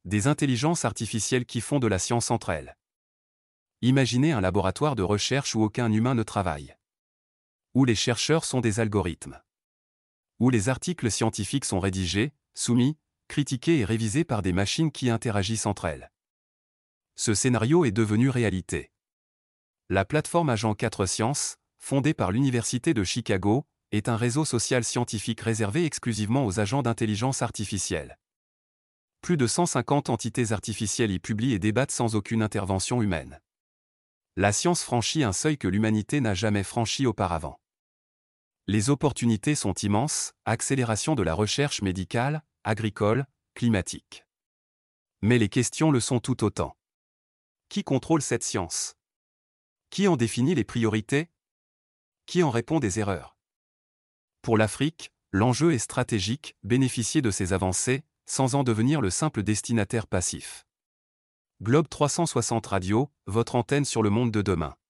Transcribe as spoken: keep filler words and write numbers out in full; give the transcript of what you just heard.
des intelligences artificielles qui font de la science entre elles. Imaginez un laboratoire de recherche où aucun humain ne travaille. Où les chercheurs sont des algorithmes. Où les articles scientifiques sont rédigés, soumis, critiqués et révisés par des machines qui interagissent entre elles. Ce scénario est devenu réalité. La plateforme Agent quatre Sciences, fondée par l'Université de Chicago, est un réseau social scientifique réservé exclusivement aux agents d'intelligence artificielle. Plus de cent cinquante entités artificielles y publient et débattent sans aucune intervention humaine. La science franchit un seuil que l'humanité n'a jamais franchi auparavant. Les opportunités sont immenses, accélération de la recherche médicale, agricole, climatique. Mais les questions le sont tout autant. Qui contrôle cette science? Qui en définit les priorités? Qui en répond des erreurs? Pour l'Afrique, l'enjeu est stratégique, bénéficier de ces avancées, sans en devenir le simple destinataire passif. Globe trois cent soixante Radio, votre antenne sur le monde de demain.